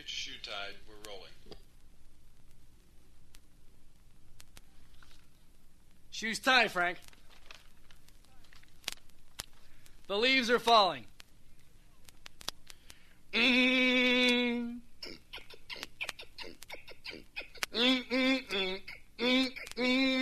Get your shoe tied. We're rolling. Shoes tied, Frank. The leaves are falling.